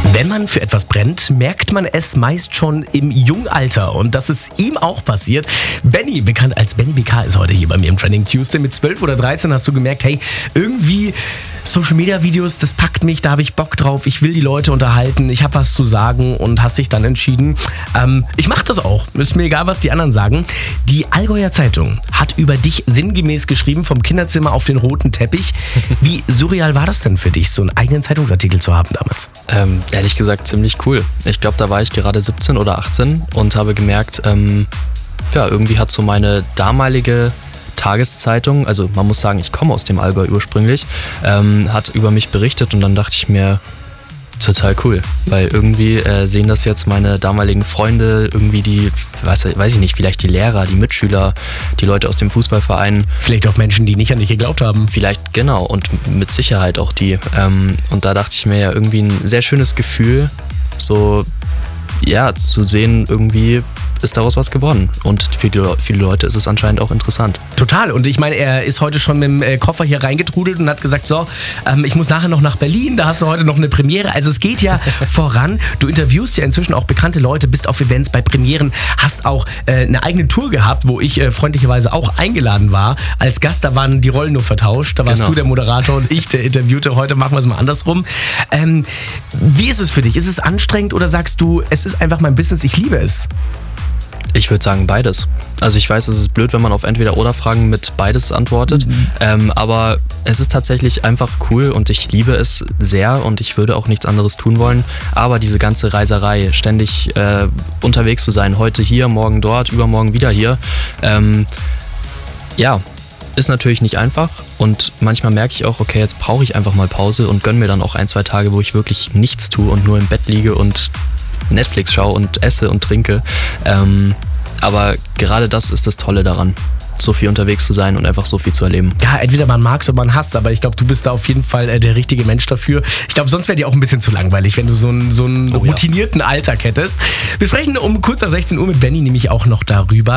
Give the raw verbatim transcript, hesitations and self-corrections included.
Wenn man für etwas brennt, merkt man es meist schon im jungen Alter. Und das ist ihm auch passiert. Benny, bekannt als Benny B K, ist heute hier bei mir im Trending Tuesday. Mit zwölf oder dreizehn hast du gemerkt, hey, irgendwie Social Media Videos, das packt mich, da habe ich Bock drauf. Ich will die Leute unterhalten, ich habe was zu sagen und hast dich dann entschieden, ähm, ich mache das auch. Ist mir egal, was die anderen sagen. Die Allgäuer Zeitung hat über dich sinngemäß geschrieben, vom Kinderzimmer auf den roten Teppich. Wie surreal war das denn für dich, so einen eigenen Zeitungsartikel zu haben damals? Ähm, ehrlich gesagt ziemlich cool. Ich glaube, da war ich gerade siebzehn oder achtzehn und habe gemerkt, ähm, ja, irgendwie hat so meine damalige Tageszeitung, also man muss sagen, ich komme aus dem Allgäu ursprünglich, ähm, hat über mich berichtet und dann dachte ich mir, total cool, weil irgendwie äh, sehen das jetzt meine damaligen Freunde, irgendwie die, weiß, weiß ich nicht, vielleicht die Lehrer, die Mitschüler, die Leute aus dem Fußballverein. Vielleicht auch Menschen, die nicht an dich geglaubt haben. Vielleicht, genau, und mit Sicherheit auch die. Ähm, und da dachte ich mir ja irgendwie ein sehr schönes Gefühl, so, ja, zu sehen, irgendwie ist daraus was geworden. Und für die, viele Leute ist es anscheinend auch interessant. Total. Und ich meine, er ist heute schon mit dem Koffer hier reingetrudelt und hat gesagt, so, ähm, ich muss nachher noch nach Berlin, da hast du heute noch eine Premiere. Also es geht ja voran. Du interviewst ja inzwischen auch bekannte Leute, bist auf Events, bei Premieren, hast auch äh, eine eigene Tour gehabt, wo ich äh, freundlicherweise auch eingeladen war. Als Gast, da waren die Rollen nur vertauscht. Da warst Genau. du der Moderator und ich der Interviewte. Heute machen wir es mal andersrum. Ähm, wie ist es für dich? Ist es anstrengend oder sagst du, es ist einfach mein Business, ich liebe es? Ich würde sagen beides. Also ich weiß, es ist blöd, wenn man auf Entweder-Oder-Fragen mit beides antwortet, mhm. ähm, aber es ist tatsächlich einfach cool und ich liebe es sehr und ich würde auch nichts anderes tun wollen. Aber diese ganze Reiserei, ständig äh, unterwegs zu sein, heute hier, morgen dort, übermorgen wieder hier, ähm, ja, ist natürlich nicht einfach und manchmal merke ich auch, okay, jetzt brauche ich einfach mal Pause und gönne mir dann auch ein, zwei Tage, wo ich wirklich nichts tue und nur im Bett liege und Netflix schaue und esse und trinke. Ähm, aber gerade das ist das Tolle daran, so viel unterwegs zu sein und einfach so viel zu erleben. Ja, entweder man mag es oder man hasst, aber ich glaube, du bist da auf jeden Fall äh, der richtige Mensch dafür. Ich glaube, sonst wäre dir auch ein bisschen zu langweilig, wenn du so einen, so einen oh, routinierten ja. Alltag hättest. Wir sprechen um kurz nach sechzehn Uhr mit Benny nämlich auch noch darüber.